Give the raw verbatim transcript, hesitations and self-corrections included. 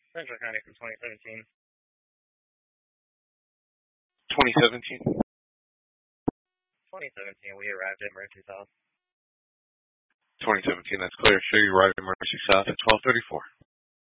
Central County from twenty seventeen. twenty seventeen. twenty seventeen, we arrived at Mercy South. twenty seventeen, that's clear. Show you arrived at Mercy South at twelve thirty-four.